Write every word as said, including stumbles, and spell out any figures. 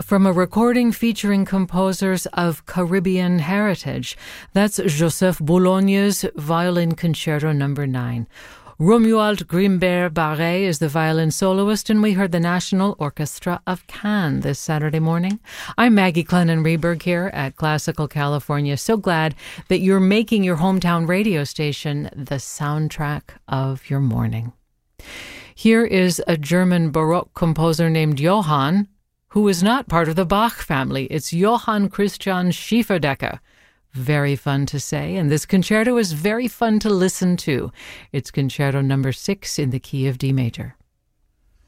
from a recording featuring composers of Caribbean heritage. That's Joseph Boulogne's Violin Concerto Number nine. Romuald Grimbert-Barré is the violin soloist, and we heard the National Orchestra of Cannes this Saturday morning. I'm Maggie Clennon-Reberg here at Classical California. So glad that you're making your hometown radio station the soundtrack of your morning. Here is a German Baroque composer named Johann, who is not part of the Bach family. It's Johann Christian Schieferdecker. Very fun to say, and this concerto is very fun to listen to. It's Concerto Number six in the key of D major.